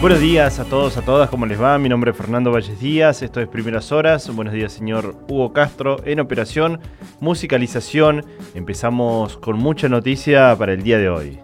Buenos días a todos, a todas, ¿cómo les va? Mi nombre es Fernando Valles Díaz, esto es Primeras Horas. Buenos días, señor Hugo Castro, en operación, musicalización. Empezamos con mucha noticia para el día de hoy.